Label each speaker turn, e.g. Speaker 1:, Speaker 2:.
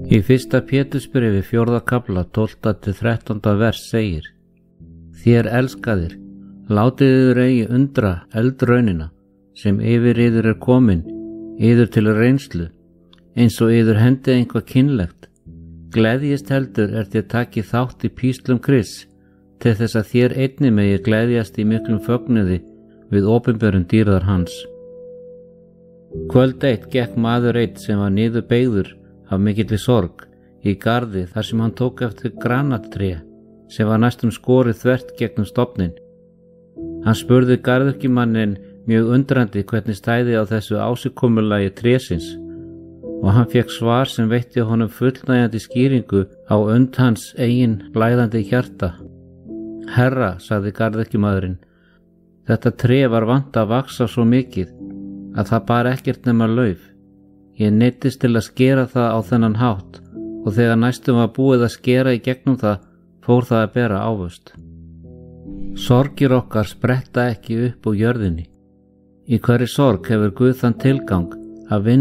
Speaker 1: Í 1. Pétursbréfi 4. kafla 12. til 13. vers segir: Þér elskaðir, látið yður eigi undra eldraunina sem yfir yður komin, yður til reynslu, eins og yður hendi eitthvað kynlegt. Gleðjist heldur þér takið þátt í píslum Krists, til þess að þér einnig megi gleðjast í miklum fögnuði við opinberun dýrðar hans. Kvöld eitt gekk maður einn sem var niður beygður af mikilli sorg í garði þar sem hann tók eftir granatré sem var næstum skorið þvert gegnum stofninn. Hann spurði garðyrkjumanninn mjög undrandi hvernig stæði á þessu ásigkomulagi trésins og hann fékk svar sem veitti honum fullnægjandi skýringu á und hans eigin blæðandi hjarta. Herra, sagði garðyrkjumaðurinn, þetta tré var vant að vaxa svo mikið að það bar ekkert nema lauf. Ég neyddist til að skera það á þennan hátt og þegar næstum var búið að skera í gegnum það, fór það að bera ávöxt. Sorgir okkar spretta ekki upp úr jörðinni. Í hverri sorg hefur Guð þann tilgang að vinna